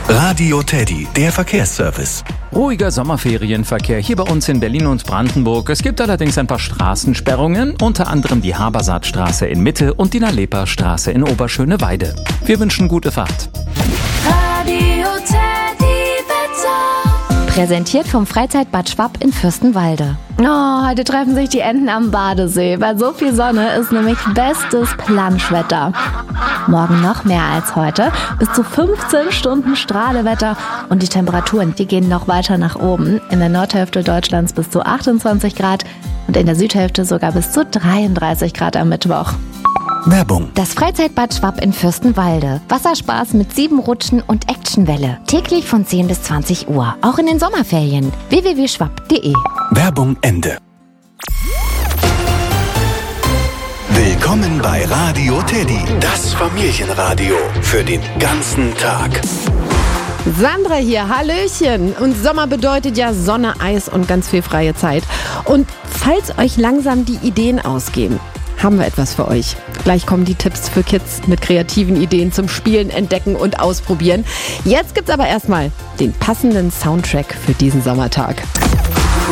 Radio Teddy, der Verkehrsservice. Ruhiger Sommerferienverkehr hier bei uns in Berlin und Brandenburg. Es gibt allerdings ein paar Straßensperrungen, unter anderem die Habersaatstraße in Mitte und die Nalepa-Straße in Oberschöneweide. Wir wünschen gute Fahrt. Radio Teddy Wetter. Präsentiert vom Freizeitbad Schwapp in Fürstenwalde. Oh, heute treffen sich die Enten am Badesee. Bei so viel Sonne ist nämlich bestes Planschwetter. Morgen noch mehr als heute. Bis zu 15 Stunden Strahlewetter. Und die Temperaturen, die gehen noch weiter nach oben. In der Nordhälfte Deutschlands bis zu 28 Grad und in der Südhälfte sogar bis zu 33 Grad am Mittwoch. Werbung. Das Freizeitbad Schwapp in Fürstenwalde. Wasserspaß mit 7 Rutschen und Actionwelle. Täglich von 10 bis 20 Uhr. Auch in den Sommerferien. www.schwapp.de. Werbung Ende. Willkommen bei Radio Teddy, das Familienradio für den ganzen Tag. Sandra hier, Hallöchen. Und Sommer bedeutet ja Sonne, Eis und ganz viel freie Zeit. Und falls euch langsam die Ideen ausgehen, haben wir etwas für euch. Gleich kommen die Tipps für Kids mit kreativen Ideen zum Spielen, Entdecken und Ausprobieren. Jetzt gibt's aber erstmal den passenden Soundtrack für diesen Sommertag.